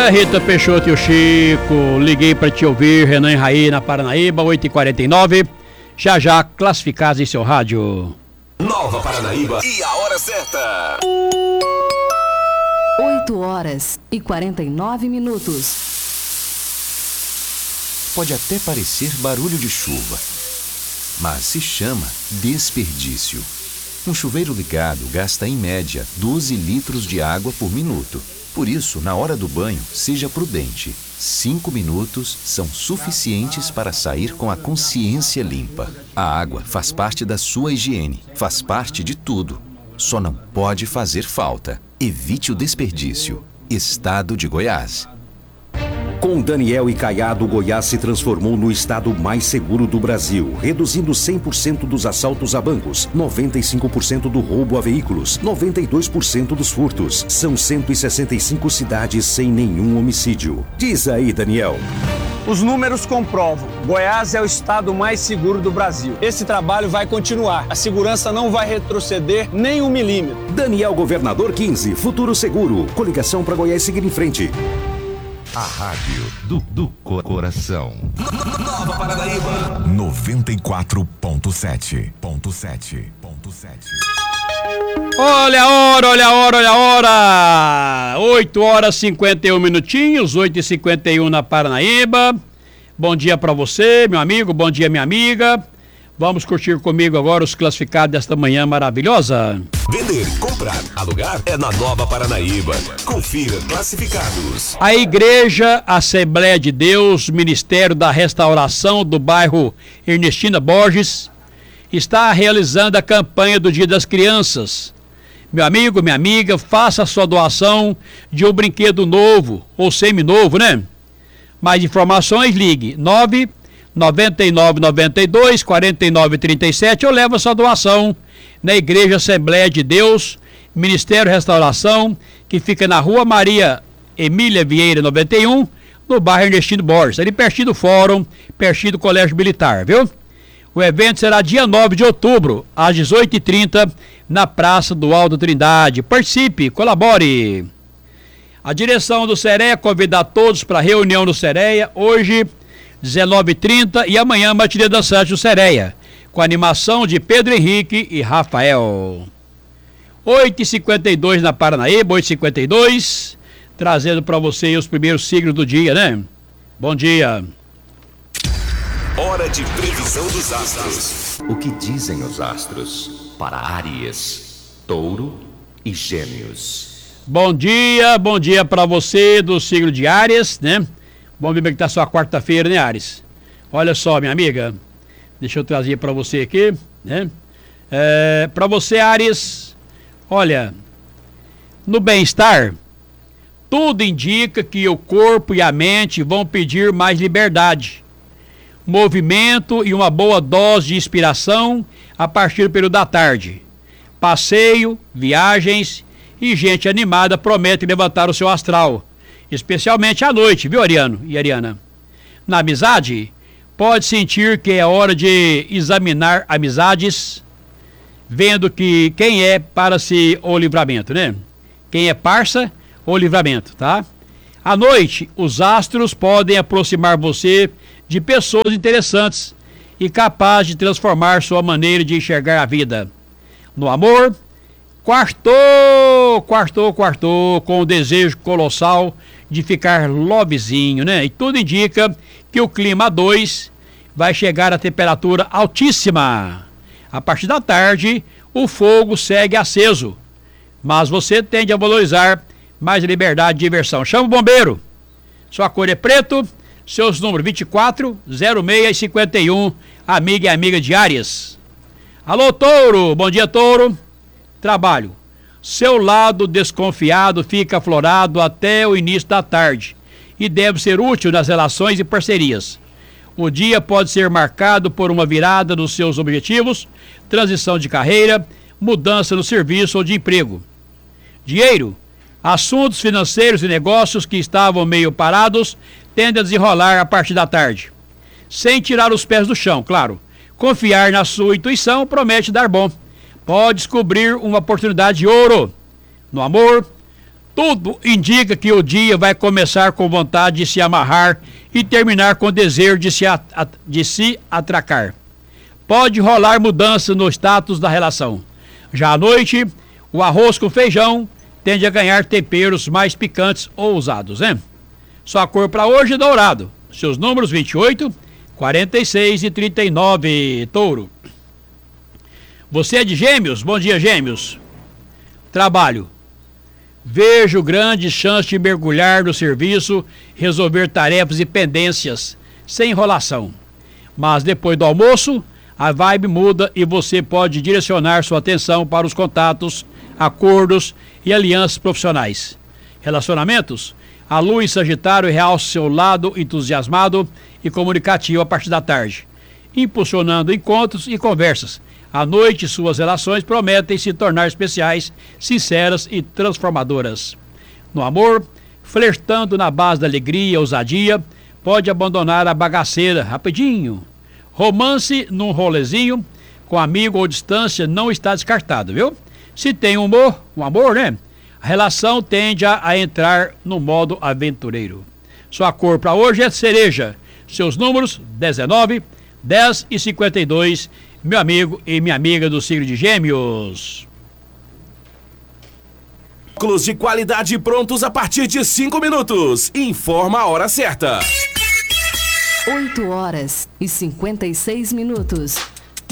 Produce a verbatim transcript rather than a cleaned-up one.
dia, Rita Peixoto e o Chico. Liguei para te ouvir, Renan e Raí na Paranaíba, oito e quarenta e nove. Já já, classificados em seu rádio. Nova Paranaíba e a hora certa. oito horas e quarenta e nove minutos. Pode até parecer barulho de chuva, mas se chama desperdício. Um chuveiro ligado gasta em média doze litros de água por minuto. Por isso, na hora do banho, seja prudente. Cinco minutos são suficientes para sair com a consciência limpa. A água faz parte da sua higiene, faz parte de tudo. Só não pode fazer falta. Evite o desperdício. Estado de Goiás. Com Daniel e Caiado, Goiás se transformou no estado mais seguro do Brasil, reduzindo cem por cento dos assaltos a bancos, noventa e cinco por cento do roubo a veículos, noventa e dois por cento dos furtos. São cento e sessenta e cinco cidades sem nenhum homicídio. Diz aí, Daniel. Os números comprovam. Goiás é o estado mais seguro do Brasil. Esse trabalho vai continuar. A segurança não vai retroceder nem um milímetro. Daniel Governador quinze, Futuro Seguro. Coligação para Goiás seguir em frente. A rádio do, do coração. Nova Paranaíba. noventa e quatro ponto sete. Ponto sete. Ponto sete. Olha a hora, olha a hora, olha a hora. oito horas e cinquenta e um minutinhos, oito e cinquenta e um na Paranaíba. Bom dia pra você, meu amigo, bom dia, minha amiga. Vamos curtir comigo agora os classificados desta manhã maravilhosa. Vender, comprar, alugar é na Nova Paranaíba. Confira classificados. A Igreja Assembleia de Deus, Ministério da Restauração do bairro Ernestina Borges, está realizando a campanha do Dia das Crianças. Meu amigo, minha amiga, faça a sua doação de um brinquedo novo ou seminovo, né? Mais informações, ligue nove noventa e nove, noventa e dois, quarenta e nove, trinta e sete ou leva sua doação na Igreja Assembleia de Deus, Ministério Restauração, que fica na Rua Maria Emília Vieira, noventa e um, no bairro Ernestino Borges, ali pertinho do Fórum, pertinho do Colégio Militar, viu? O evento será dia nove de outubro, às dezoito e trinta, na Praça do Alto Trindade. Participe, colabore. A direção do Sereia convida a todos para a reunião no Sereia, hoje, dezenove e trinta, e amanhã, matinê dançante do Sereia, com animação de Pedro Henrique e Rafael. oito e cinquenta e dois na Paranaíba, oito e cinquenta e dois, trazendo para você os primeiros signos do dia, né? Bom dia. Hora de previsão dos astros. O que dizem os astros para Áries, Touro e Gêmeos? Bom dia, bom dia para você do signo de Áries, né? Vamos ver como é que tá a sua quarta-feira, né, Áries? Olha só, minha amiga, deixa eu trazer para você aqui, né? É, para você, Áries, olha, no bem-estar, tudo indica que o corpo e a mente vão pedir mais liberdade, movimento e uma boa dose de inspiração a partir do período da tarde. Passeio, viagens e gente animada prometem levantar o seu astral, especialmente à noite, viu, Ariano e Ariana? Na amizade, pode sentir que é hora de examinar amizades, vendo que quem é para si o livramento, né? Quem é parça, o livramento, tá? À noite, os astros podem aproximar você de pessoas interessantes e capazes de transformar sua maneira de enxergar a vida. No amor, quartou, quartou, quartou, com o desejo colossal de ficar lovezinho, né? E tudo indica que o clima a dois vai chegar a temperatura altíssima. A partir da tarde, o fogo segue aceso, mas você tende a valorizar mais liberdade e diversão. Chama o bombeiro. Sua cor é preto, seus números vinte e quatro, zero seis e cinquenta e um, amiga e amiga de Áries. Alô, Touro, bom dia, Touro. Trabalho. Seu lado desconfiado fica aflorado até o início da tarde e deve ser útil nas relações e parcerias. O dia pode ser marcado por uma virada nos seus objetivos, transição de carreira, mudança no serviço ou de emprego. Dinheiro. Assuntos financeiros e negócios que estavam meio parados tendem a desenrolar a partir da tarde. Sem tirar os pés do chão, claro. Confiar na sua intuição promete dar bom. Pode descobrir uma oportunidade de ouro. No amor, Tudo indica que o dia vai começar com vontade de se amarrar e terminar com desejo de se, at de se atracar. Pode rolar mudança no status da relação. Já à noite, o arroz com feijão tende a ganhar temperos mais picantes ou ousados, hein? Sua cor para hoje é dourado. Seus números vinte e oito, quarenta e seis e trinta e nove, touro. Você é de Gêmeos? Bom dia, Gêmeos. Trabalho. Vejo grande chance de mergulhar no serviço, resolver tarefas e pendências, sem enrolação. Mas depois do almoço, a vibe muda e você pode direcionar sua atenção para os contatos, acordos e alianças profissionais. Relacionamentos? A lua em Sagitário realça seu lado entusiasmado e comunicativo a partir da tarde, impulsionando encontros e conversas. À noite, suas relações prometem se tornar especiais, sinceras e transformadoras. No amor, flertando na base da alegria e ousadia, pode abandonar a bagaceira rapidinho. Romance num rolezinho, com amigo ou distância, não está descartado, viu? Se tem humor, um amor, né? A relação tende a, a entrar no modo aventureiro. Sua cor para hoje é cereja. Seus números, dezenove, dez e cinquenta e dois. Meu amigo e minha amiga do signo de Gêmeos. Óculos de qualidade prontos a partir de cinco minutos. Informa a hora certa. oito horas e cinquenta e seis minutos.